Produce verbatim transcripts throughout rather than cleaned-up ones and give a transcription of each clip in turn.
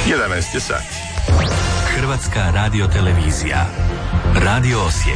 jedanaest je sati. Hrvatska radiotelevizija. Radio Osijek.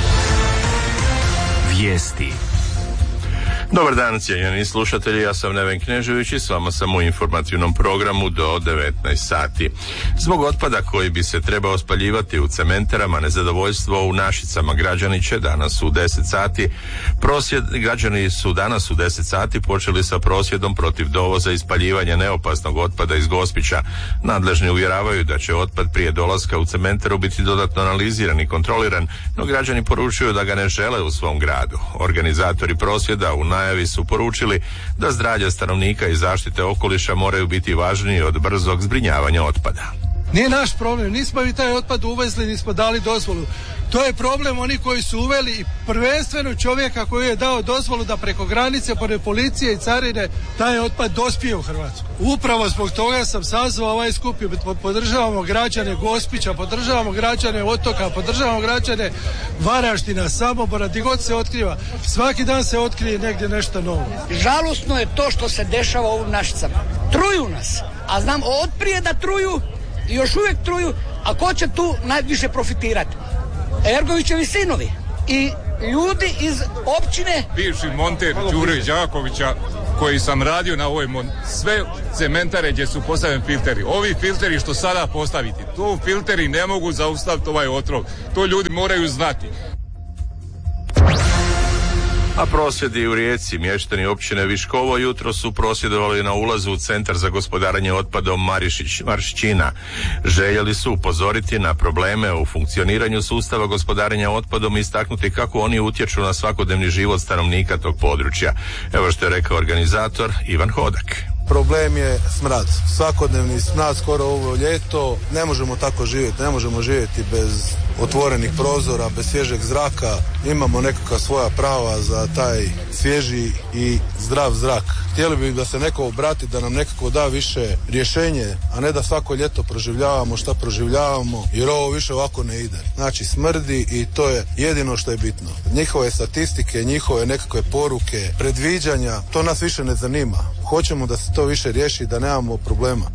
Vijesti. Dobar dan, cijenjeni slušatelji, ja sam Neven Knežević i s vama sam u informativnom programu do devetnaest sati. Zbog otpada koji bi se trebao spaljivati u cementarama, nezadovoljstvo u Našicama, građani će danas u deset sati prosvjed, građani su danas u deset sati počeli sa prosvjedom protiv dovoza i spaljivanja neopasnog otpada iz Gospića. Nadležni uvjeravaju da će otpad prije dolaska u cementaru biti dodatno analiziran i kontroliran, no građani poručuju da ga ne žele u svom gradu. Organizatori prosvjeda u najavi su poručili da zdravlje stanovnika i zaštite okoliša moraju biti važniji od brzog zbrinjavanja otpada. Nije naš problem, nismo mi taj otpad uvezli, nismo dali dozvolu. To je problem oni koji su uveli i prvenstveno čovjeka koji je dao dozvolu da preko granice, pored policije i carine, taj otpad dospije u Hrvatsku. Upravo zbog toga sam sazvao ovaj skup i podržavamo građane Gospića, podržavamo građane Otoka, podržavamo građane Varaždina, Samobora, gdje god se otkriva. Svaki dan se otkrije negdje nešto novo. Žalosno je to što se dešava u ovim Našicama. Truju nas, a znam otprije da truju i još uvijek truju, a ko će tu najviše profitirati? Ergovićevi sinovi i ljudi iz općine. Bivši monter Đure Đakovića, koji sam radio na ovoj mon... sve cementare gdje su postavljeni filteri. Ovi filteri što sada postaviti, to filteri ne mogu zaustaviti ovaj otrov. To ljudi moraju znati. A prosvjedi u Rijeci, mještani općine Viškovo jutro su prosvjedovali na ulazu u Centar za gospodarenje otpadom Marišić, Maršćina. Željeli su upozoriti na probleme u funkcioniranju sustava gospodarenja otpadom i istaknuti kako oni utječu na svakodnevni život stanovnika tog područja. Evo što je rekao organizator Ivan Hodak. Problem je smrad. Svakodnevni smrad skoro ovo ljeto. Ne možemo tako živjeti. Ne možemo živjeti bez otvorenih prozora, bez svježeg zraka. Imamo nekakva svoja prava za taj svježi i zdrav zrak. Htjeli bi da se neko obrati, da nam nekako da više rješenje, a ne da svako ljeto proživljavamo šta proživljavamo, jer ovo više ovako ne ide. Znači smrdi i to je jedino što je bitno. Njihove statistike, njihove nekakve poruke, predviđanja, to nas više ne zanima. Hoćemo da se to više riješi, da nemamo problema.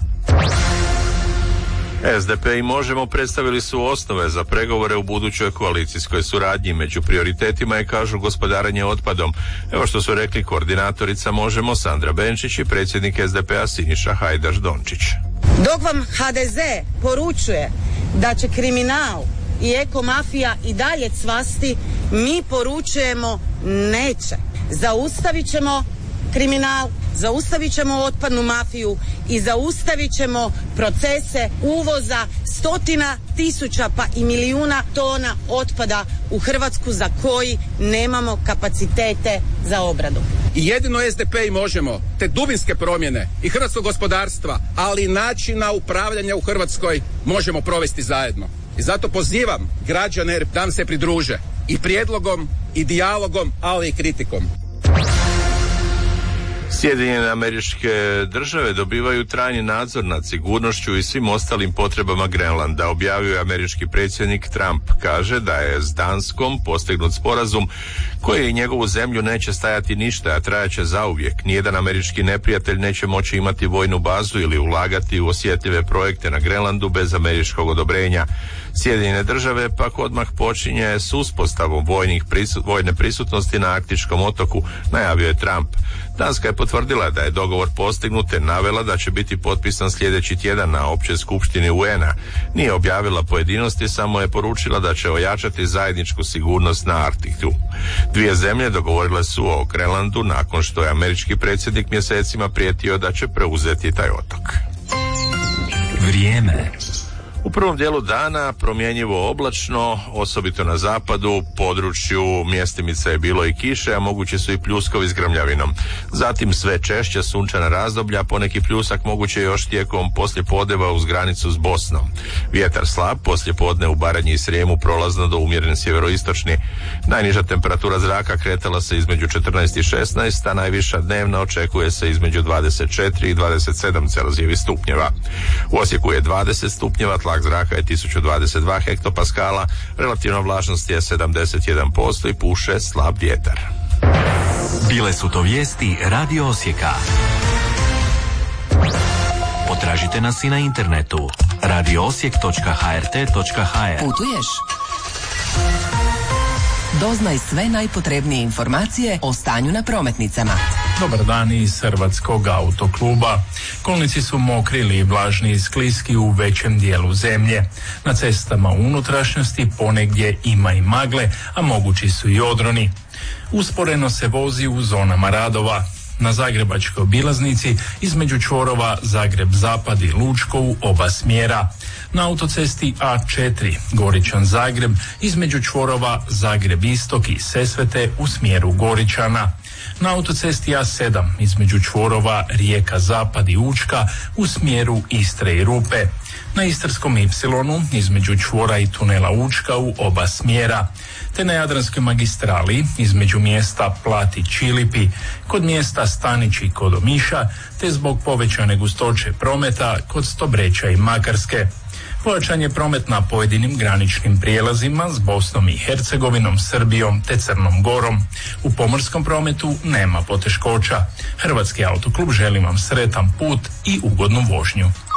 S D P i Možemo predstavili su osnove za pregovore u budućoj koalicijskoj suradnji. Među prioritetima je, kažu, gospodarenje otpadom. Evo što su rekli koordinatorica Možemo Sandra Benčić i predsjednik S D P-a Siniša Hajdaš Dončić. Dok vam H D Z poručuje da će kriminal i ekomafija i dalje cvasti, mi poručujemo neće. Zaustavit ćemo kriminal, zaustavit ćemo otpadnu mafiju i zaustavit ćemo procese uvoza stotina tisuća pa i milijuna tona otpada u Hrvatsku za koji nemamo kapacitete za obradu. I jedino S D P i Možemo te dubinske promjene i hrvatskog gospodarstva, ali i načina upravljanja u Hrvatskoj možemo provesti zajedno. I zato pozivam građane da nam se pridruže i prijedlogom i dijalogom, ali i kritikom. Sjedinjene Američke Države dobivaju trajni nadzor nad sigurnošću i svim ostalim potrebama Grenlanda, objavio je američki predsjednik Trump. Kaže da je s Danskom postignut sporazum koji i njegovu zemlju neće stajati ništa, a trajaće zauvijek. Nijedan američki neprijatelj neće moći imati vojnu bazu ili ulagati u osjetljive projekte na Grenlandu bez američkog odobrenja. Sjedinjene Države pak odmah počinje s uspostavom vojnih prisu, vojne prisutnosti na arktičkom otoku, najavio je Trump. Danska je potvrdila da je dogovor postignut te navela da će biti potpisan sljedeći tjedan na općoj skupštini U N-a. Nije objavila pojedinosti, samo je poručila da će ojačati zajedničku sigurnost na Arktiku. Dvije zemlje dogovorile su o Grenlandu nakon što je američki predsjednik mjesecima prijetio da će preuzeti taj otok. Vrijeme. U prvom dijelu dana promjenjivo oblačno, osobito na zapadu, području mjestimica je bilo i kiše, a mogući su i pljuskovi s grmljavinom. Zatim sve češća sunčana razdoblja, poneki pljusak moguće još tijekom poslijepodneva uz granicu s Bosnom. Vjetar slab, poslijepodne u Baranji i Srijemu prolazno do umjeren sjeveroistočni. Najniža temperatura zraka kretala se između četrnaest i šesnaest, a najviša dnevna očekuje se između dvadeset četiri i dvadeset sedam Celzijevih stupnjeva. U Osijeku je dvadeset stupnjeva, tlak zraka je tisuću dvadeset dva hektopaskala, relativna vlažnost je sedamdeset jedan posto i puše slab vjetar. Bile su to vijesti Radio Osijeka. Potraži Tražite nas i na internetu radio osijek točka ha er te točka ha er. Putuješ? Doznaj sve najpotrebnije informacije o stanju na prometnicama. Dobar dan iz Hrvatskog autokluba. Kolnici su mokri ili vlažni i skliski u većem dijelu zemlje. Na cestama u unutrašnjosti ponegdje ima i magle, a mogući su i odroni. Usporeno se vozi u zonama radova. Na zagrebačkoj obilaznici između čvorova Zagreb-Zapad i Lučko u oba smjera. Na autocesti A četiri Goričan-Zagreb između čvorova Zagreb-Istok i Sesvete u smjeru Goričana. Na autocesti A sedam između čvorova Rijeka-Zapad i Učka u smjeru Istre i Rupe. Na Istarskom Ipsilonu između čvora i tunela Učka u oba smjera. Te na Jadranskoj magistrali između mjesta Plati Čilipi kod mjesta Stanići kod Omiša, te zbog povećane gustoće prometa kod Stobreća i Makarske. Pojačan je promet na pojedinim graničnim prijelazima s Bosnom i Hercegovinom, Srbijom te Crnom Gorom. U pomorskom prometu nema poteškoća. Hrvatski autoklub želi vam sretan put i ugodnu vožnju.